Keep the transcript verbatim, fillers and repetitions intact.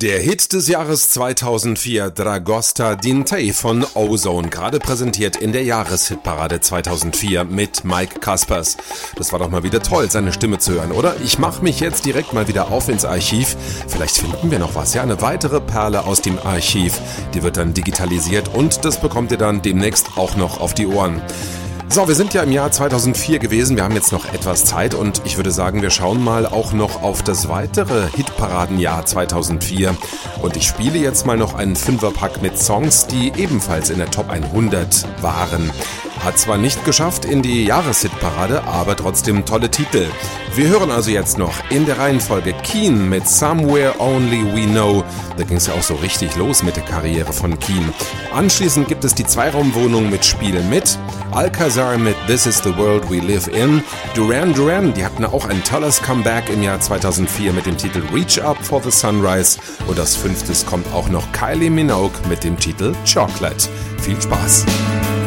Der Hit des Jahres zweitausendvier, Dragosta din Tei von Ozone, gerade präsentiert in der Jahreshitparade zweitausendvier mit Mike Kaspers. Das war doch mal wieder toll, seine Stimme zu hören, oder? Ich mache mich jetzt direkt mal wieder auf ins Archiv. Vielleicht finden wir noch was, ja, eine weitere Perle aus dem Archiv. Die wird dann digitalisiert und das bekommt ihr dann demnächst auch noch auf die Ohren. So, wir sind ja im Jahr zweitausendvier gewesen, wir haben jetzt noch etwas Zeit und ich würde sagen, wir schauen mal auch noch auf das weitere Hitparadenjahr zweitausendvier und ich spiele jetzt mal noch einen Fünferpack mit Songs, die ebenfalls in der Top hundert waren. Hat zwar nicht geschafft in die Jahreshitparade, aber trotzdem tolle Titel. Wir hören also jetzt noch in der Reihenfolge Keane mit Somewhere Only We Know. Da ging es ja auch so richtig los mit der Karriere von Keane. Anschließend gibt es die Zweiraumwohnung mit Spiel mit, Alcazar mit This Is The World We Live In, Duran Duran, die hatten auch ein tolles Comeback im Jahr zweitausendvier mit dem Titel Reach Up for the Sunrise und als fünftes kommt auch noch Kylie Minogue mit dem Titel Chocolate. Viel Spaß!